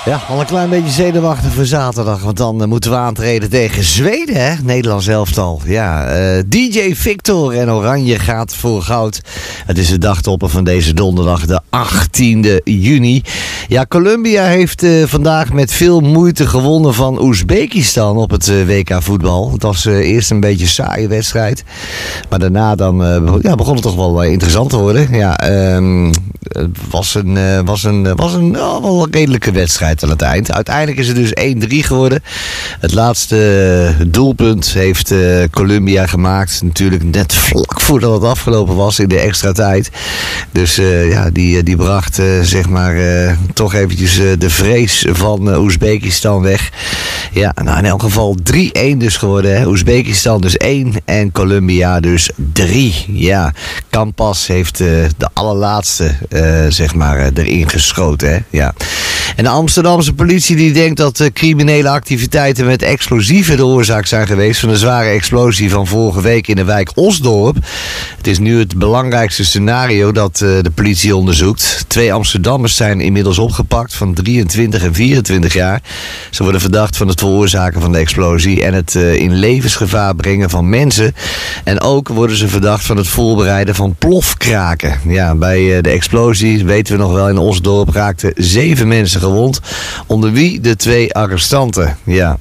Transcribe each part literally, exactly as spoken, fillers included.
Ja, al een klein beetje zenuwachtig voor zaterdag. Want dan uh, moeten we aantreden tegen Zweden, hè? Nederlands elftal. Ja, uh, D J Victor en Oranje gaat voor goud. Het is de dagtopper van deze donderdag, de achttiende juni. Ja, Colombia heeft uh, vandaag met veel moeite gewonnen van Oezbekistan op het uh, W K voetbal. Het was uh, eerst een beetje een saaie wedstrijd. Maar daarna dan, uh, ja, begon het toch wel uh, interessant te worden. Ja, um, het was een, uh, was een, was een uh, wel een redelijke wedstrijd aan het eind. Uiteindelijk is het dus één drie geworden. Het laatste doelpunt heeft uh, Colombia gemaakt. Natuurlijk net vlak voordat het afgelopen was in de extra tijd. Dus uh, ja, die, die bracht uh, zeg maar uh, toch eventjes uh, de vrees van uh, Oezbekistan weg. Ja, nou in elk geval drie één dus geworden. Hè. Oezbekistan dus één en Colombia dus drie. Ja, Campas heeft uh, de allerlaatste uh, zeg maar uh, erin geschoten. Hè. Ja. En de Amsterdamse politie die denkt dat uh, criminele activiteiten met explosieven de oorzaak zijn geweest van de zware explosie van vorige week in de wijk Osdorp. Het is nu het belangrijkste scenario dat uh, de politie onderzoekt. Twee Amsterdammers zijn inmiddels opgepakt van drieëntwintig en vierentwintig jaar. Ze worden verdacht van het veroorzaken van de explosie en het uh, in levensgevaar brengen van mensen. En ook worden ze verdacht van het voorbereiden van plofkraken. Ja, bij uh, de explosie, weten we nog wel, in Osdorp raakten zeven mensen gewond, onder wie de twee arrestanten. Ja.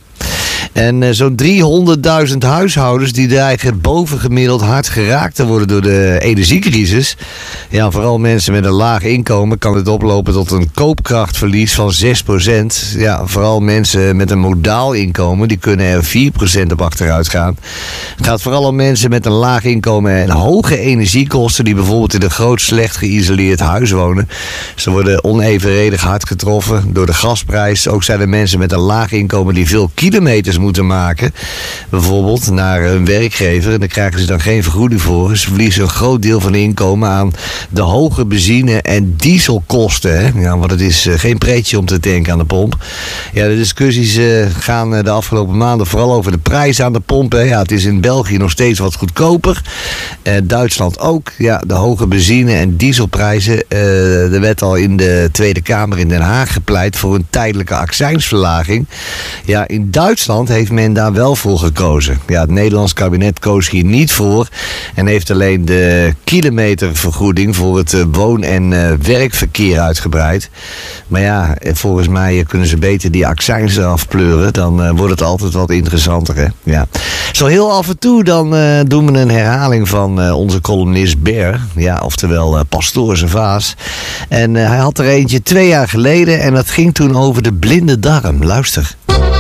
En uh, zo'n driehonderdduizend huishoudens die dreigen bovengemiddeld hard geraakt te worden door de energiecrisis. Ja, vooral mensen met een laag inkomen kan het oplopen tot een koopkrachtverlies van zes procent. Ja, vooral mensen met een modaal inkomen, die kunnen er vier procent op achteruit gaan. Het gaat vooral om mensen met een laag inkomen en hoge energiekosten die bijvoorbeeld in een groot slecht geïsoleerd huis wonen. Ze worden onevenredig hard getroffen door de gasprijs. Ook zijn er mensen met een laag inkomen die veel kilometers moeten maken, bijvoorbeeld naar hun werkgever, en daar krijgen ze dan geen vergoeding voor. Ze verliezen een groot deel van hun inkomen aan de hoge benzine- en dieselkosten. Hè? Ja, want het is uh, geen pretje om te tanken aan de pomp. Ja, de discussies uh, gaan uh, de afgelopen maanden vooral over de prijs aan de pomp. Hè? Ja, het is in België nog steeds wat goedkoper. Uh, Duitsland ook. Ja, de hoge benzine- en dieselprijzen. Uh, er werd al in de Tweede Kamer in Den Haag gepleit voor een tijdelijke accijnsverlaging. Ja, in Duitsland heeft men daar wel voor gekozen. Ja, het Nederlands kabinet koos hier niet voor en heeft alleen de kilometervergoeding voor het woon- en uh, werkverkeer uitgebreid. Maar ja, volgens mij kunnen ze beter die accijns eraf pleuren. Dan uh, wordt het altijd wat interessanter. Hè? Ja. Zo heel af en toe dan uh, doen we een herhaling van uh, onze columnist Ber. Ja, oftewel uh, Pastoor zijn Vaas. En uh, hij had er eentje twee jaar geleden en dat ging toen over de blinde darm. Luister.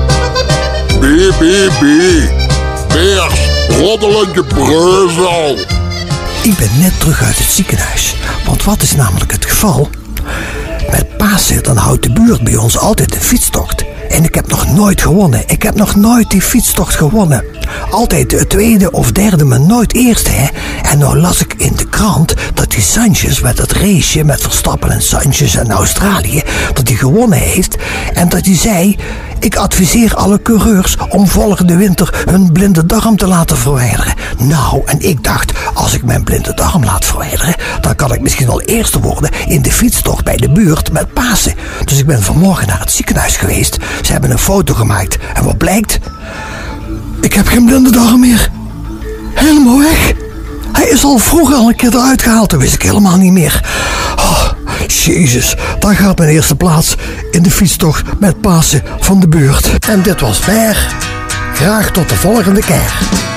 B, B, B. Bers, roddelende breuzel. Ik ben net terug uit het ziekenhuis. Want wat is namelijk het geval? Met Pasen dan houdt de buurt bij ons altijd een fietstocht. En ik heb nog nooit gewonnen. Ik heb nog nooit die fietstocht gewonnen. Altijd de tweede of derde, maar nooit eerste, hè. En nou las ik in de krant dat die Sanchez met dat raceje met Verstappen en Sanchez in Australië, dat hij gewonnen heeft. En dat hij zei, ik adviseer alle coureurs om volgende winter hun blinde darm te laten verwijderen. Nou, en ik dacht, als ik mijn blinde darm laat verwijderen, dan kan ik misschien wel eerste worden in de fietstocht bij de buurt met Pasen. Dus ik ben vanmorgen naar het ziekenhuis geweest. Ze hebben een foto gemaakt. En wat blijkt? Ik heb geen blinde darm meer. Helemaal weg. Hij is al vroeger al een keer eruit gehaald. Dat wist ik helemaal niet meer. Oh, Jezus, daar gaat mijn eerste plaats in de fietstocht met Pasen van de buurt. En dit was Ver. Graag tot de volgende keer.